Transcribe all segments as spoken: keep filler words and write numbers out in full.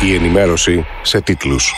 Η ενημέρωση σε τίτλους.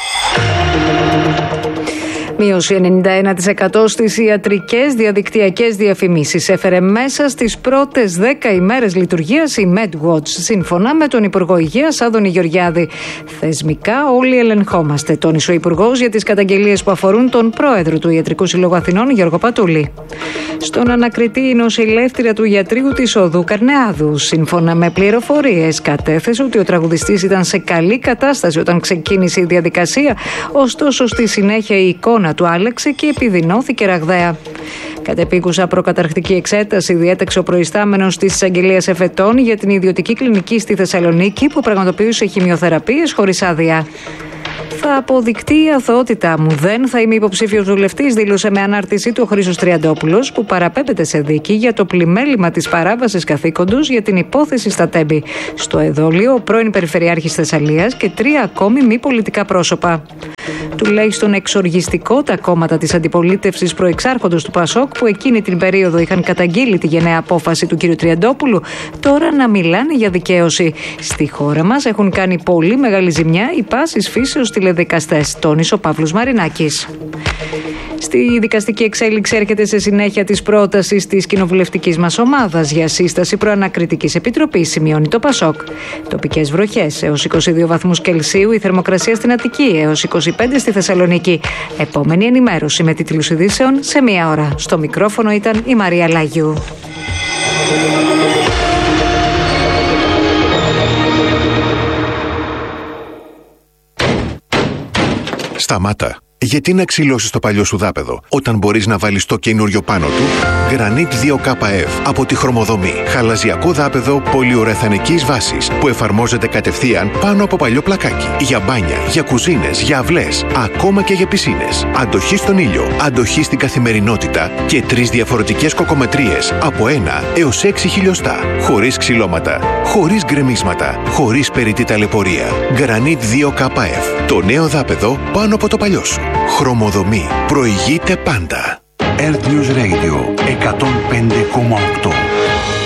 Μείωση ενενήντα ένα τοις εκατό στις ιατρικές διαδικτυακές διαφημίσεις έφερε μέσα στις πρώτες δέκα ημέρες λειτουργίας η MedWatch, σύμφωνα με τον Υπουργό Υγείας Άδωνη Γεωργιάδη. Θεσμικά όλοι ελεγχόμαστε, τόνισε ο Υπουργός για τις καταγγελίες που αφορούν τον πρόεδρο του Ιατρικού Συλλόγου Αθηνών, Γιώργο Πατούλη. Στον ανακριτή η νοσηλεύτρια του ιατρείου της Οδού Καρνεάδου, σύμφωνα με πληροφορίες, κατέθεσε ότι ο τραγουδιστής ήταν σε καλή κατάσταση όταν ξεκίνησε η διαδικασία, ωστόσο στη συνέχεια η εικόνα του άλλαξε και επιδεινώθηκε ραγδαία. Κατ' επίκουσα προκαταρκτική εξέταση διέταξε ο προϊστάμενος της εισαγγελίας εφετών για την ιδιωτική κλινική στη Θεσσαλονίκη που πραγματοποιούσε χημειοθεραπείες χωρίς άδεια. Θα αποδεικτεί η αθωότητά μου. Δεν θα είμαι υποψήφιος βουλευτής, δήλωσε με ανάρτησή του ο Χρήστος Τριαντόπουλος, που παραπέμπεται σε δίκη για το πλημέλημα της παράβασης καθήκοντος για την υπόθεση στα Τέμπη. Στο εδόλιο, ο πρώην Περιφερειάρχης Θεσσαλίας και τρία ακόμη μη πολιτικά πρόσωπα. Τουλάχιστον εξοργιστικό τα κόμματα της αντιπολίτευσης προεξάρχοντος του Πασόκ, που εκείνη την περίοδο είχαν καταγγείλει τη γενναία απόφαση του κ. Τριαντόπουλου, τώρα να μιλάνε για δικαίωση. Στη χώρα μας έχουν κάνει πολύ μεγάλη ζημιά οι πάσης φύσεως τηλεδικαστές, τόνισε ο Παύλος Μαρινάκης. Στη δικαστική εξέλιξη έρχεται σε συνέχεια της πρότασης της κοινοβουλευτικής μας ομάδας για σύσταση προανακριτικής επιτροπής, σημειώνει το Πασόκ. Τοπικές βροχές έως είκοσι δύο βαθμούς Κελσίου, η θερμοκρασία στην Αττική έως είκοσι πέντε στη Θεσσαλονίκη. Επόμενη ενημέρωση με τίτλους ειδήσεων σε μία ώρα. Στο μικρόφωνο ήταν η Μαρία Λάγιου. Σταμάτα. Γιατί να ξυλώσεις το παλιό σου δάπεδο όταν μπορείς να βάλεις το καινούριο πάνω του? Granit δύο κέι εφ από τη Χρωμοδομή. Χαλαζιακό δάπεδο πολυουρεθανικής βάσης που εφαρμόζεται κατευθείαν πάνω από παλιό πλακάκι. Για μπάνια, για κουζίνες, για αυλές, ακόμα και για πισίνες. Αντοχή στον ήλιο, αντοχή στην καθημερινότητα και τρεις διαφορετικές κοκομετρίες από ένα έως έξι χιλιοστά. Χωρίς ξυλώματα, χωρίς γκρεμίσματα, χωρίς περιττή ταλαιπωρία. Granit δύο κέι εφ. Το νέο δάπεδο πάνω από το παλιό σου. Χρωμοδομή. Προηγείται πάντα. Earth News Radio εκατόν πέντε κόμμα οκτώ.